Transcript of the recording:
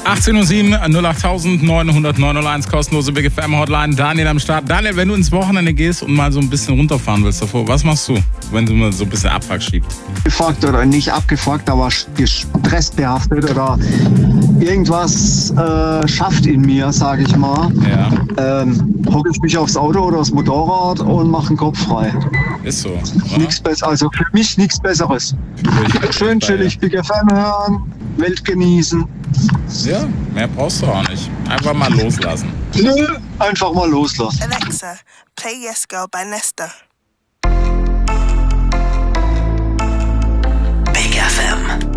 18:07 08000 900 901, kostenlose Big FM Hotline. Daniel am Start. Daniel, wenn du ins Wochenende gehst und mal so ein bisschen runterfahren willst davor, was machst du, wenn du mal so ein bisschen Abfuck schiebst? Abgefuckt oder nicht abgefuckt, aber gestresst behaftet oder irgendwas schafft in mir, sage ich mal. Ja. Hocke ich mich aufs Auto oder aufs Motorrad und mache den Kopf frei. Ist so. Nichts Besseres, also für mich nichts Besseres. Schön chillig, Big FM hören, Welt genießen. Ja, mehr brauchst du auch nicht. Einfach mal loslassen. Nö, einfach mal loslassen. Alexa, play Yes Girl by Nesta. Big FM.